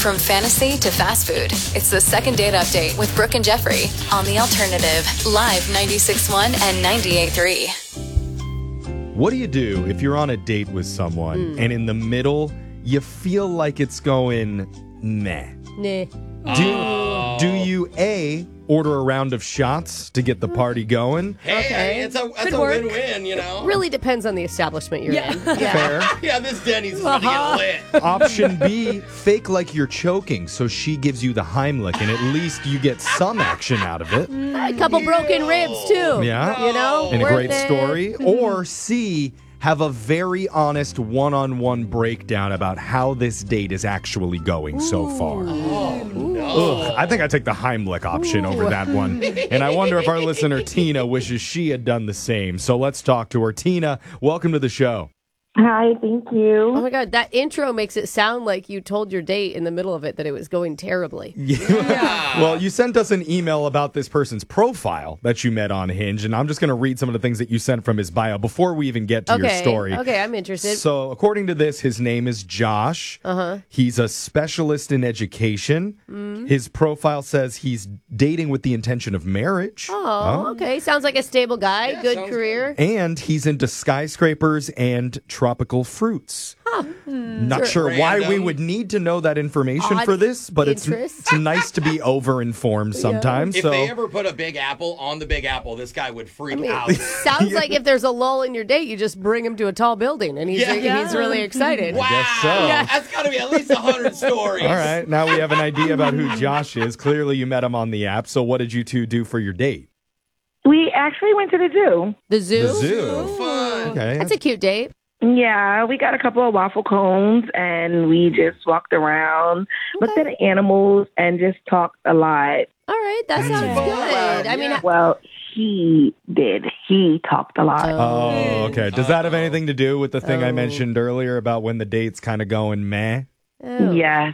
From fantasy to fast food, it's the Second Date Update with Brooke and Jeffrey on The Alternative, live 96.1 and 98.3. What do you do if you're on a date with someone and in the middle you feel like it's going meh? Nah. Do you A, order a round of shots to get the party going? Hey, it's a win-win, you know? Really depends on the establishment you're in. Fair. Yeah, this Denny's is going to get lit. Option B, fake like you're choking so she gives you the Heimlich and at least you get some action out of it. A couple broken ribs, too. Yeah. You know? And a worth great it. story. Or C, have a very honest one-on-one breakdown about how this date is actually going so far. Ugh, I think I take the Heimlich option over that one. And I wonder if our listener Tina wishes she had done the same. So let's talk to her. Tina, welcome to the show. Hi, thank you. Oh, my God. That intro makes it sound like you told your date in the middle of it that it was going terribly. Well, you sent us an email about this person's profile that you met on Hinge, and I'm just going to read some of the things that you sent from his bio before we even get to your story. Okay, I'm interested. So, according to this, his name is Josh. He's a specialist in education. His profile says he's dating with the intention of marriage. Oh, okay. Sounds like a stable guy. Yeah, good sounds career. And he's into skyscrapers and tropical fruits. Not sure why we would need to know that information Odd for this, but it's interest. nice to be over-informed sometimes. If So they ever put a Big Apple on the Big Apple, this guy would freak out. Sounds like if there's a lull in your date, you just bring him to a tall building, and he's really excited. Wow. guess so. That's got to be at least 100 stories. all right, now we have an idea about who Josh is. Clearly you met him on the app. So what did you two do for your date? We actually went to the zoo. The zoo? The zoo. Fun. Okay. That's a cute date. Yeah, we got a couple of waffle cones and we just walked around, looked at the animals, and just talked a lot. All right, that sounds good. I mean, Well, he did. He talked a lot. Oh, okay. Does that have anything to do with the thing I mentioned earlier about when the date's kind of going meh? oh. Yes.